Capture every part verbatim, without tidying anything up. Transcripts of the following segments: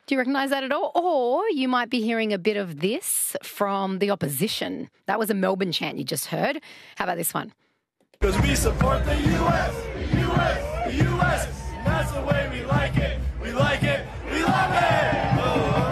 Do you recognise that at all? Or you might be hearing a bit of this from the opposition. That was a Melbourne chant you just heard. How about this one? Because we support the U S, the U S, the U S, and that's the way we like it. We like it, we love it. Oh.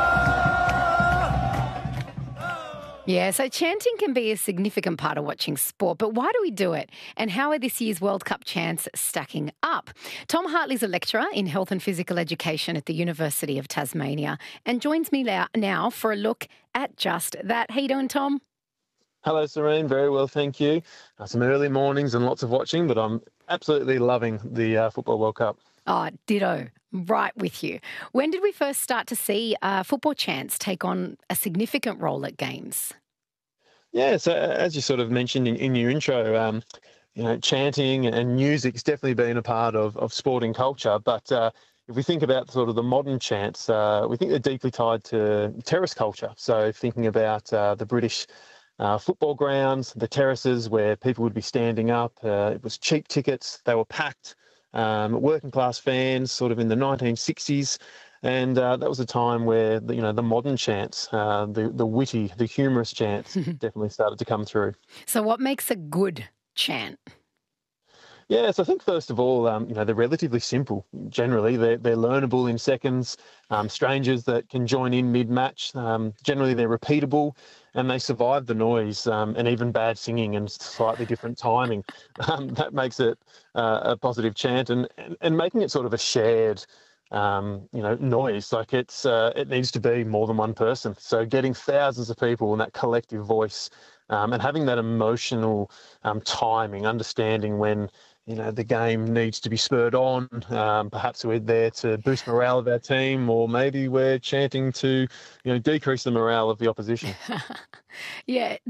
Yeah, so chanting can be a significant part of watching sport, but why do we do it? And how are this year's World Cup chants stacking up? Tom Hartley's a lecturer in health and physical education at the University of Tasmania and joins me now for a look at just that. How you doing, Tom? Hello, Serene. Very well, thank you. Uh, some early mornings and lots of watching, but I'm absolutely loving the uh, Football World Cup. Oh, ditto. Right with you. When did we first start to see uh, football chants take on a significant role at games? Yeah, so as you sort of mentioned in, in your intro, um, you know, chanting and music's definitely been a part of, of sporting culture. But uh, if we think about sort of the modern chants, uh, we think they're deeply tied to terrace culture. So thinking about uh, the British uh, football grounds, the terraces where people would be standing up. Uh, it was cheap tickets. They were packed. Um, working class fans sort of in the nineteen sixties. And uh, that was a time where, the, you know, the modern chants, uh, the, the witty, the humorous chants definitely started to come through. So what makes a good chant? Yeah, so I think first of all, um, you know, they're relatively simple. Generally, they're, they're learnable in seconds. Um, strangers that can join in mid-match. Um, generally, they're repeatable and they survive the noise um, and even bad singing and slightly different timing. Um, that makes it uh, a positive chant and, and, and making it sort of a shared Um, you know, noise. Like it's, uh, it needs to be more than one person. So getting thousands of people in that collective voice um, and having that emotional um, timing, understanding when, you know, the game needs to be spurred on. Um, perhaps we're there to boost morale of our team, or maybe we're chanting to, you know, decrease the morale of the opposition. Yeah.